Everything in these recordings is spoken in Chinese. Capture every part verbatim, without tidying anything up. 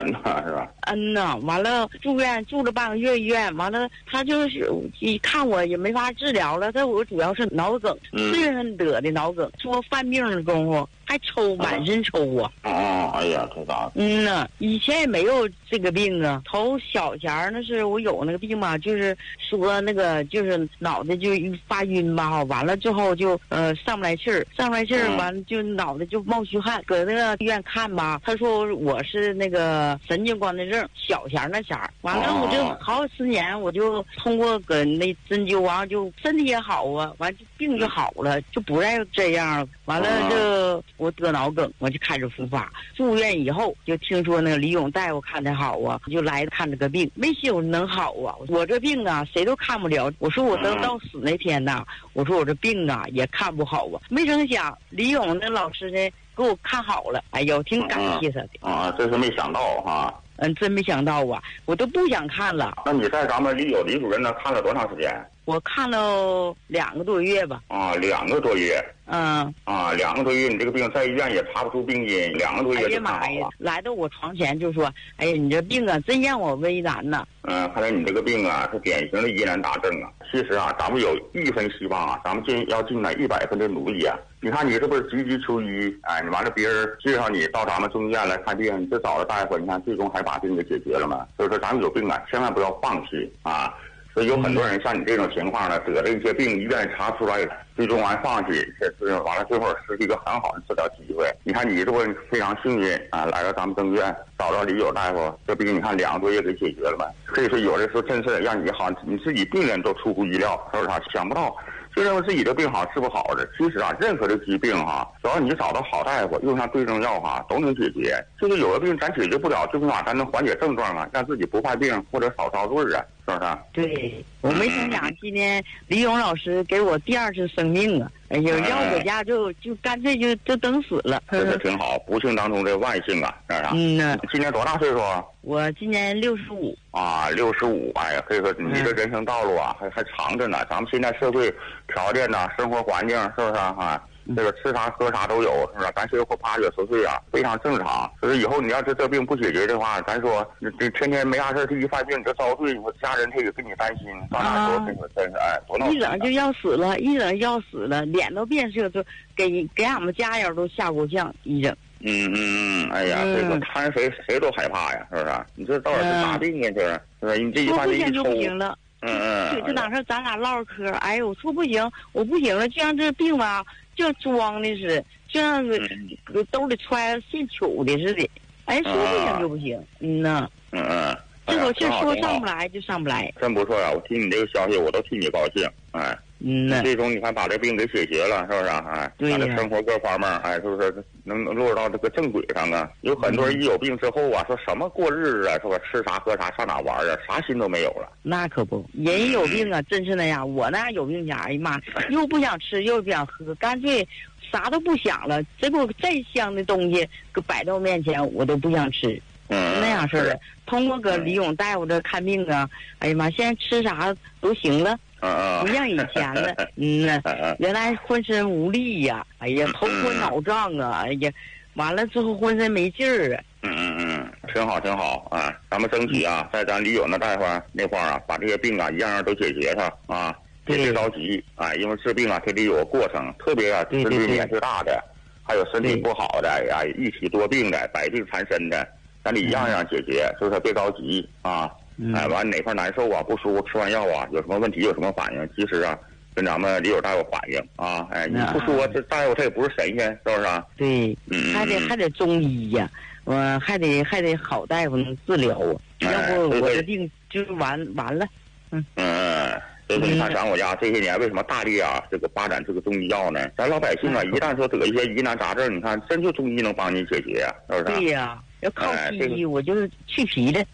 嗯呐，是吧？ 嗯呐，完了住院住了半个月医院，完了他就是一看我也没法治疗了，他我主要是脑梗，四月份得的脑梗，说犯病的功夫还抽，满身抽啊！ 哦，哎呀，这咋？ 嗯呐，以前也没有这个病啊。头小前儿那是我有那个病嘛，就是说那个就是脑袋就发晕吧，完了之后就呃上不来气儿，上不来气儿，完了就脑袋就冒虚汗，搁那个医院看吧，他说我是那个神经官能症，小前儿那前儿，完了我就好几十年，我就通过搁那针灸啊，就身体也好啊，完就病就好了，就不再这样了。完了这我得脑梗，我就开始复发。住院以后就听说那个李勇大夫看的好啊，就来看这个病，没寻思能好啊。我这病啊，谁都看不了。我说我等到死那天呐，我说我这病啊也看不好啊。没成想李勇那老师呢给我看好了，哎呦，挺感谢他的啊，这是没想到哈。 嗯，真没想到啊，我都不想看了。 那你在咱们李有李主任那看了多长时间？ 我看了两个多月吧。 啊，两个多月。 嗯。 啊，两个多月，你这个病在医院也查不出病因，两个多月就看好了。 哎呀妈呀！来到我床前就说：“哎呀，你这病啊，真让我为难呐。” 嗯，看来你这个病啊是典型的疑难杂症啊。其实啊，咱们有一分希望啊，咱们尽要尽了一百分的努力啊。你看你这不是急急求医，哎，你完了别人介绍你到咱们中医院来看病，你这找了大夫，你看最终还把病给解决了嘛。所以说咱们有病啊，千万不要放弃啊。所以有很多人像你这种情况呢，得了一些病，医院查出来，最终完放弃，这是完了最后失去一个很好的治疗机会。你看你这不非常幸运啊，来到咱们中医院找到李友大夫，这病你看两个多月给解决了嘛。所以说有的时候真是让你好，你自己病人都出乎意料，是不是啊？想不到就认为自己的病好治不好的，其实啊，任何的疾病哈、啊，只要你找到好大夫，用上对症药哈、啊，都能解决。就是有的病咱解决不了，最起码咱能缓解症状啊，让自己不犯病或者少遭罪啊，是不是？ 对，我没成想今天李勇老师给我第二次生命啊！哎呦，要搁家就就干脆就就等死了。 这是挺好，不幸当中的万幸啊，是不是？ 嗯呐。 今年多大岁数啊？ 我今年六十五。 啊，六十五，哎呀，可以说你的人生道路啊，还还长着呢。咱们现在社会条件呐，生活环境是不是啊？这个吃啥喝啥都有，是不是？咱生活八九十岁啊，非常正常。所以以后你要是这病不解决的话，咱说你这天天没啥事儿，一犯病你就遭罪，我家人他也跟你担心，到哪时候这个真是哎，多闹心。 一整就要死了，一整要死了，脸都变色，就给给俺们家人都吓过相，一整。 嗯嗯嗯，哎呀，嗯、这个看谁谁都害怕呀，是不是？你这到底是啥病啊？这是，是吧？你这一犯病一抽， 不行了。 嗯嗯。 这当时咱俩唠嗑，哎呦，我说不行，我不行了，就像这病吧，就像装的似的，就像是兜里揣着现取的似的。哎，说不行就不行，嗯呐。 嗯嗯。 这口气说上不来就上不来。 真不错呀！我听你这个消息，我都替你高兴，哎。 嗯呐， 最终你看把这病给解决了，是不是？哎， 对呀。 咱的生活各方面，哎，是不是能落入到这个正轨上啊？有很多人一有病之后啊，说什么过日子啊，是吧？吃啥喝啥，上哪玩啊，啥心都没有了。 那可不，人有病啊，真是那样。我那样有病前，哎呀妈，又不想吃，又不想喝，干脆啥都不想了。结果再香的东西搁摆到我面前，我都不想吃。 嗯， 那样式的。通过搁李勇大夫这看病啊，哎呀妈，现在吃啥都行了。 嗯， 不像以前了，嗯呐，原来浑身无力呀、啊，哎呀，头昏脑胀啊，哎呀，完了之后浑身没劲儿啊。 嗯嗯嗯，挺好挺好啊，咱们争取啊，在咱李勇那大夫那块儿啊，把这些病啊一样样都解决它啊，别别着急啊，因为治病啊，它得有个过程，特别啊，身体年岁大的，还有身体不好的呀，一体多病的，百病缠身的，咱得一样样解决，所以说别着急啊。哎，完哪块难受啊，不舒服，吃完药啊，有什么问题，有什么反应，及时啊，跟咱们李友大夫反映啊。哎，你不说，这大夫他也不是神仙，是不是啊？ 对，嗯、还得还得中医呀、啊，我、呃、还得还得好大夫能治疗啊， 哎、 要不我这病就完完了。嗯嗯，所以说你看咱国家这些年为什么大力啊这个发展这个中医药呢？咱老百姓啊，一旦说得一些疑难杂症，你看真就中医能帮你解决呀、啊，是不是？ 对呀、啊。要靠西医、哎这个，我就是去皮的。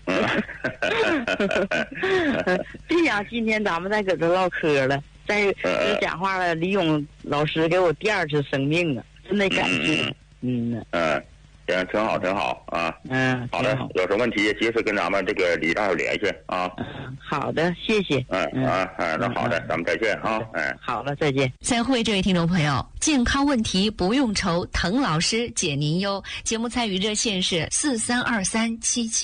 别想今天咱们再搁这唠嗑了，再再讲话了。李勇老师给我第二次生命啊，真的感谢。嗯嗯，行，挺好，挺好啊。 嗯， 好的，有什么问题及时跟咱们这个李大夫联系啊。 好的，谢谢。 嗯啊，哎，那好的，咱们再见啊。哎， 好了，再见。 再会，这位听众朋友，健康问题不用愁，滕老师解您忧。节目参与热线是四三二三七七。